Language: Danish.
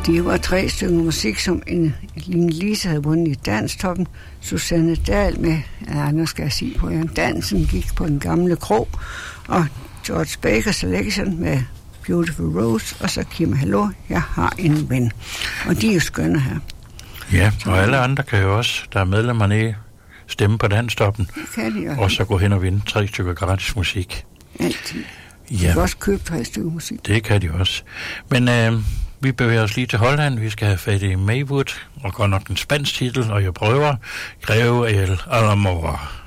Det var 3 stykker musik, som Line Lise havde vundet i Danstoppen. Susanne Dahl med, nu skal jeg sige på jer, dansen gik på den gamle krog. Og George Baker Selection med Beautiful Rose. Og så Kim Hallo, jeg har en ven. Og de er jo skønne her. Ja, og alle andre kan jo også, der er medlemmerne, stemme på Danstoppen. Det kan de også. Og så gå hen og vinde 3 stykker gratis musik. Altid. Ja. De kan også købe 3 stykker musik. Det kan de også. Men vi bevæger os lige til Holland. Vi skal have fat i Maywood, og godt nok en spansk titel, og jeg prøver Greve el Alamora.